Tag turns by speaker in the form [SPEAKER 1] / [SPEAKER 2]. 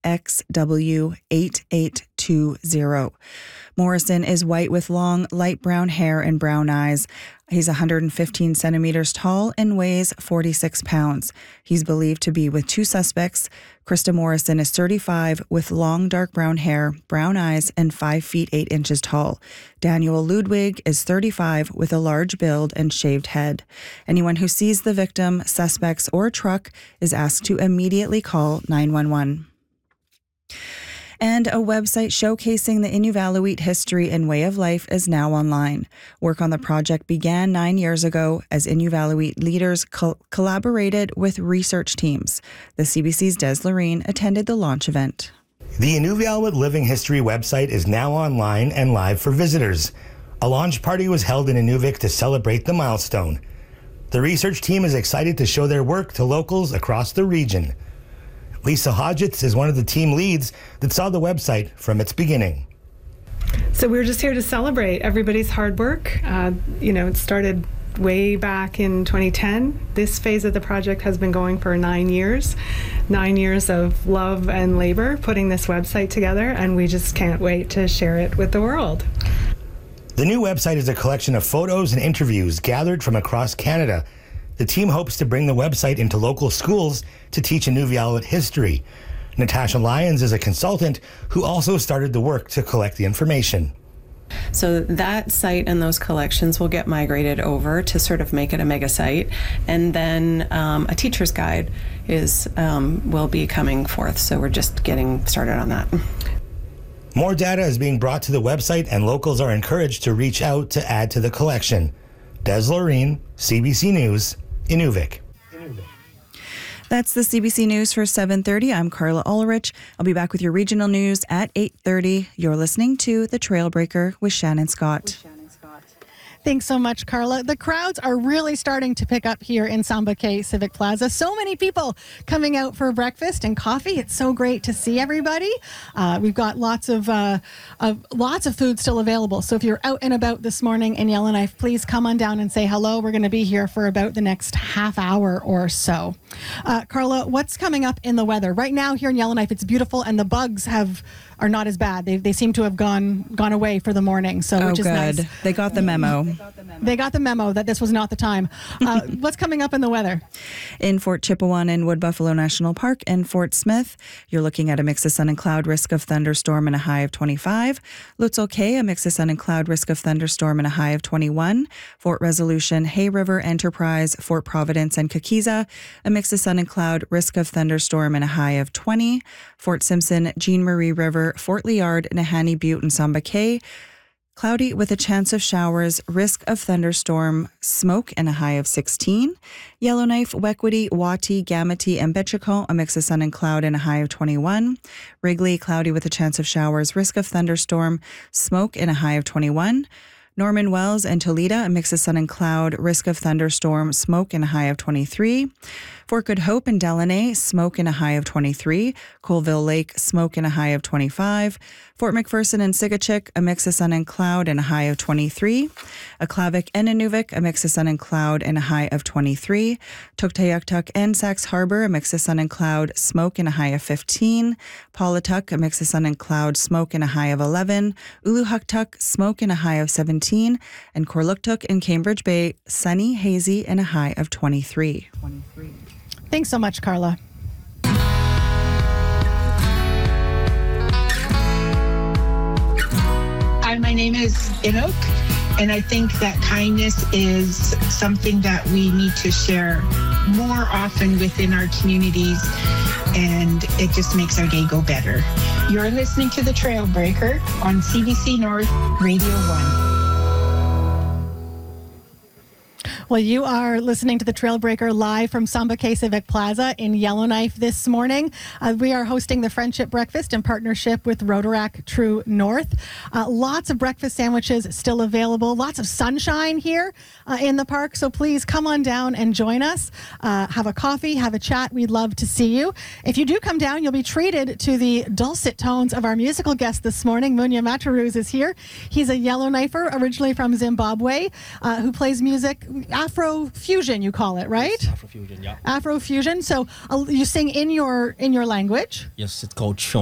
[SPEAKER 1] XW8820. Morrison is white with long, light brown hair and brown eyes. He's 115 centimeters tall and weighs 46 pounds. He's believed to be with two suspects. Krista Morrison is 35 with long, dark brown hair, brown eyes, and 5 feet 8 inches tall. Daniel Ludwig is 35 with a large build and shaved head. Anyone who sees the victim, suspects, or truck is asked to immediately call 911. And a website showcasing the Inuvialuit history and way of life is now online. Work on the project began 9 years ago as Inuvialuit leaders collaborated with research teams. The CBC's Des Loreen attended the launch event.
[SPEAKER 2] The Inuvialuit Living History website is now online and live for visitors. A launch party was held in Inuvik to celebrate the milestone. The research team is excited to show their work to locals across the region. Lisa Hodgetts is one of the team leads that saw the website from its beginning.
[SPEAKER 3] So we're just here to celebrate everybody's hard work. It started way back in 2010. This phase of the project has been going for 9 years. 9 years of love and labor putting this website together, and we just can't wait to share it with the world.
[SPEAKER 2] The new website is a collection of photos and interviews gathered from across Canada. The team hopes to bring the website into local schools to teach Inuvialuit history. Natasha Lyons is a consultant who also started the work to collect the information.
[SPEAKER 4] So that site and those collections will get migrated over to sort of make it a mega site, and then a teacher's guide will be coming forth. So we're just getting started on that.
[SPEAKER 2] More data is being brought to the website, and locals are encouraged to reach out to add to the collection. Des Loreen, CBC News, Inuvik.
[SPEAKER 1] That's the CBC News for 7:30. I'm Carla Ulrich. I'll be back with your regional news at 8:30. You're listening to The Trailbreaker with Shannon Scott.
[SPEAKER 5] Thanks so much, Carla. The crowds are really starting to pick up here in Samba Cay Civic Plaza. So many people coming out for breakfast and coffee. It's so great to see everybody. We've got lots of food still available. So if you're out and about this morning in Yellowknife, please come on down and say hello. We're going to be here for about the next half hour or so. Carla, what's coming up in the weather? Right now here in Yellowknife, it's beautiful, and the bugs are not as bad. They seem to have gone away for the morning, so which is
[SPEAKER 1] good.
[SPEAKER 5] Nice.
[SPEAKER 1] They got the memo.
[SPEAKER 5] They got the memo that this was not the time. What's coming up in the weather?
[SPEAKER 1] In Fort Chipewyan and Wood Buffalo National Park and Fort Smith, you're looking at a mix of sun and cloud, risk of thunderstorm and a high of 25. Lutzel Cay, a mix of sun and cloud, risk of thunderstorm and a high of 21. Fort Resolution, Hay River, Enterprise, Fort Providence, and Kakiza, a mix of sun and cloud, risk of thunderstorm and a high of 20. Fort Simpson, Jean Marie River, Fort Liard, Nahanni Butte, and Samba Cay, cloudy with a chance of showers, risk of thunderstorm, smoke, and a high of 16. Yellowknife, Wequity, Wati, Gamity, and Betchicon, a mix of sun and cloud and a high of 21. Wrigley, cloudy with a chance of showers, risk of thunderstorm, smoke, and a high of 21. Norman Wells and Toledo, a mix of sun and cloud, risk of thunderstorm, smoke, and a high of 23. Fort Good Hope and Delaney, smoke and a high of 23. Colville Lake, smoke and a high of 25. Fort McPherson and Sigachik, a mix of sun and cloud and a high of 23. Aklavik and Inuvik, a mix of sun and cloud and a high of 23. Tuktoyaktuk and Sax Harbor, a mix of sun and cloud, smoke and a high of 15. Paulatuk, a mix of sun and cloud, smoke and a high of 11. Uluhuktuk, smoke and a high of 17. And Korluktuk in Cambridge Bay, sunny, hazy, and a high of 23.
[SPEAKER 5] Thanks so much, Carla.
[SPEAKER 6] Hi, my name is Inuk, and I think that kindness is something that we need to share more often within our communities, and it just makes our day go better. You're listening to The Trailbreaker on CBC North Radio 1.
[SPEAKER 5] Well, you are listening to The Trailbreaker live from Samba Cay Civic Plaza in Yellowknife this morning. We are hosting the Friendship Breakfast in partnership with Rotaract True North. Lots of breakfast sandwiches still available. Lots of sunshine here in the park. So please come on down and join us. Have a coffee, have a chat. We'd love to see you. If you do come down, you'll be treated to the dulcet tones of our musical guest this morning. Munya Mataruz is here. He's a Yellowknifer, originally from Zimbabwe, who plays music Afrofusion, you call it, right?
[SPEAKER 7] Afrofusion, yeah.
[SPEAKER 5] Afrofusion. So you sing in your language.
[SPEAKER 7] Yes, it's called